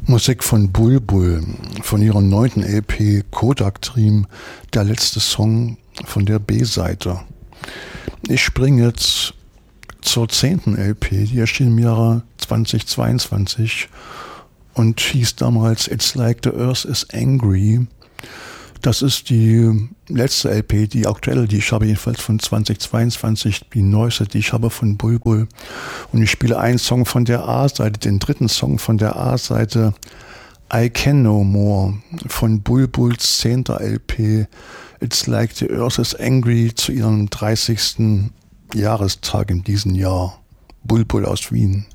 Musik von Bulbul, von ihrem 9. LP Kodak Dream, der letzte Song von der B-Seite. Ich springe jetzt zur 10. LP, die erschien im Jahre 2022 und hieß damals It's Like the Earth is Angry. Das ist die letzte LP, die aktuelle, die ich habe, jedenfalls von 2022, die neueste, die ich habe von Bulbul. Und ich spiele einen Song von der A-Seite, den dritten Song von der A-Seite, I Can No More, von Bulbuls 10. LP, It's Like the Earth is Angry, zu ihrem 30. Jahrestag in diesem Jahr. Bulbul aus Wien.